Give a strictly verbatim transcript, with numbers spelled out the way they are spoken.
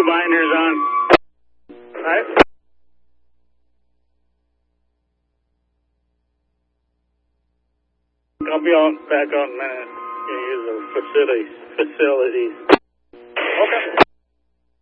two binders on. Alright. I'll be on back on in a minute. Gonna use the facilities. Facilities. Okay.